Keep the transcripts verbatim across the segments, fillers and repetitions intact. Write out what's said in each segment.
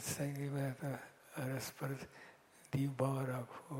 સત્સંગીમાં તો અરસપરસ દીવ ભાવ રાખવો,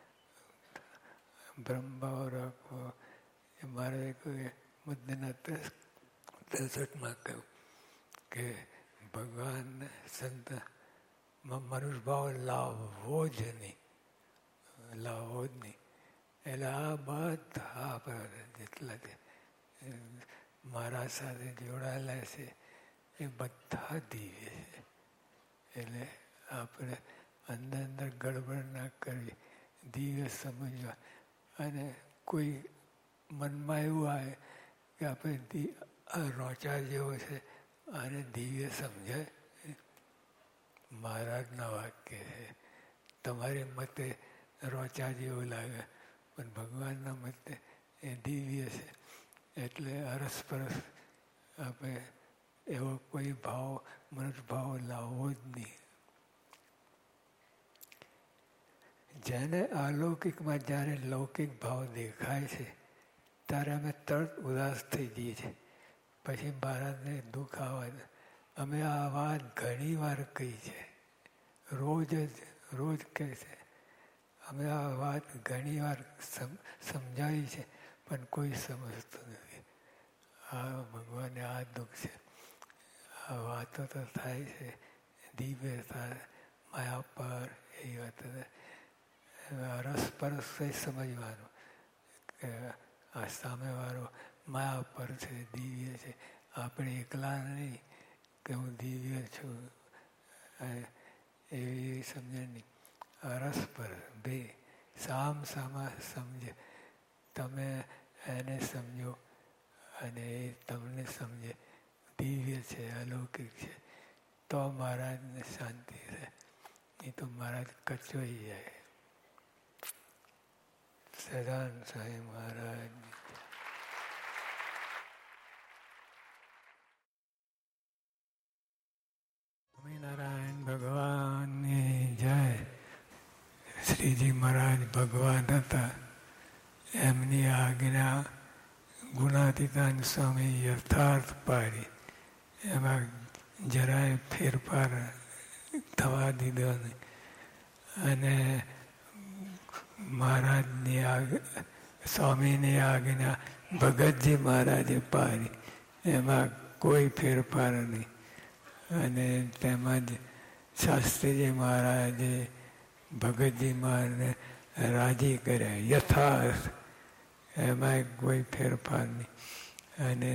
બ્રહ્મભાવ રાખવો. એ મારે કોઈ મુદ્દાના ત્રેસઠમાં કહ્યું કે ભગવાન સંતમાં મનુષ્ય ભાવ લાવવો જ નહીં, લાવવો જ નહીં. એટલે આ બધા જેટલા છે મારા સાથે જોડાયેલા છે એ બધા દિવ્ય છે. એટલે આપણે અંદર અંદર ગડબડ ના કરવી, દિવ્ય સમજવા. અને કોઈ મનમાં એવું આવે કે આપણે આ રોચા જેવો છે આને દિવ્ય સમજાય. મહારાજના વાક્ય છે, તમારી મતે રોચા જેવું લાગે પણ ભગવાનના મતે એ દિવ્ય છે. એટલે અરસપરસ આપણે એવો કોઈ ભાવ મનુષ્ય ભાવ લાવવો જ નહીં. જેને અલૌકિકમાં જ્યારે લૌકિક ભાવ દેખાય છે ત્યારે અમે તરત ઉદાસ થઈ જઈએ છીએ. પછી મહારાજને દુઃખ આવે. અમે આ વાત ઘણી વાર કહી છે, રોજ જ રોજ કહે છે. અમે આ વાત ઘણી વાર સમ સમજાવી છે પણ કોઈ સમજતું નથી. આ ભગવાનને આ દુઃખ છે. આ વાતો તો થાય છે દિવ્યતા માયા પર, એ વાતો રસપરસ સમજવાનું કે આ સામેવાળો માયા પર છે, દિવ્ય છે. આપણે એકલા નહીં કે હું દિવ્ય છું એવી સમજણ નહીં. અરસપર બે સામ સામા સમજે. તમે એને સમજો અને એ તમને સમજે. દિવ્ય છે, અલૌકિક છે, તો મહારાજને શાંતિ રહે. એ તો મહારાજ કચવાઈ જાય. સદાનંદ સ્વામી મહારાજ. સ્વામિનારાયણ ભગવાનની જય. શ્રીજી મહારાજ ભગવાન હતા. એમની આજ્ઞા ગુણાતીતાન સ્વામી યથાર્થ પાડી. એમાં જરાય ફેરફાર થવા દીધો નહીં. અને મહારાજની આજ્ઞા, સ્વામીની આજ્ઞા ભગતજી મહારાજે પાડી. એમાં કોઈ ફેરફાર નહીં. અને તેમજ શાસ્ત્રીજી મહારાજે ભગતજી મહારાજને રાજી કર્યા યથાર્થ. એમાં કોઈ ફેરફાર નહીં. અને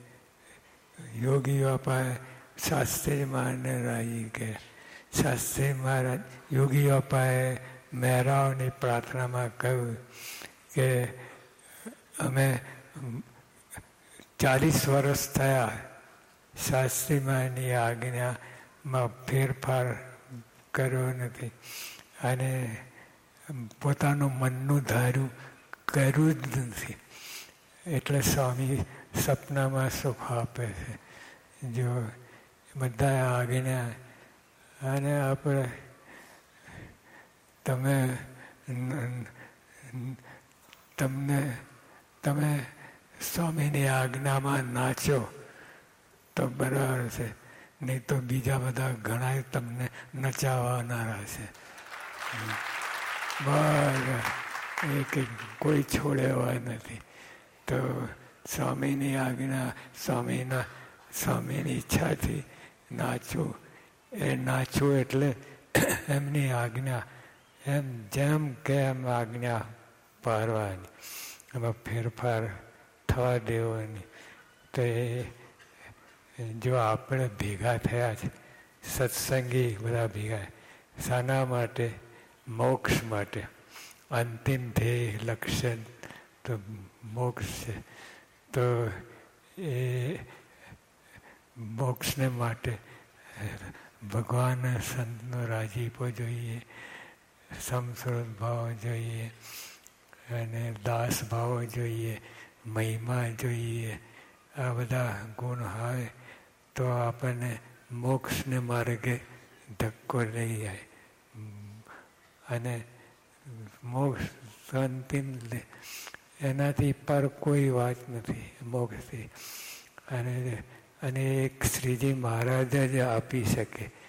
યોગી બાપાએ શાસ્ત્રી મહારાજને રાજી કર્યા. શાસ્ત્રી મહારાજ યોગી બાપાએ મહેરાઓની પ્રાર્થનામાં કહ્યું કે અમે ચાલીસ વર્ષ થયા શાસ્ત્રી મહારાજની આજ્ઞામાં ફેરફાર કર્યો નથી અને પોતાનું મનનું ધાર્યું કર્યું જ નથી. એટલે સ્વામી સપનામાં સુખ આપે છે. જો બધા આજ્ઞા અને આપણે તમે તમને તમે સ્વામીની આજ્ઞામાં નાચો તો બરાબર છે, નહીં તો બીજા બધા ઘણા તમને નચાવવાના છે. બરાબર એક કોઈ છોડેવા નથી. તો સ્વામીની આજ્ઞા, સ્વામીના સ્વામીની ઈચ્છાથી નાચવું. એ નાચવું એટલે એમની આજ્ઞા એમ જેમ કે એમ આજ્ઞા પાડવાની, એમાં ફેરફાર થવા દેવો નહીં. તો એ જો આપણે ભેગા થયા છે સત્સંગી બધા ભેગા, શાના માટે? મોક્ષ માટે. અંતિમ ધ્યેય લક્ષ્ય તો મોક્ષ છે. તો એ મોક્ષને માટે ભગવાન સંતનો રાજીપો જોઈએ, સમસ્વૃત ભાવ જોઈએ અને દાસ ભાવ જોઈએ, મહિમા જોઈએ. આ બધા ગુણ હોય તો આપણને મોક્ષને માર્ગે ધક્કો લઈ જાય. અને મોક્ષ અંતિમ એનાથી પર કોઈ વાત નથી મોક્ષથી. અને અને એક શ્રીજી મહારાજ જ આપી શકે.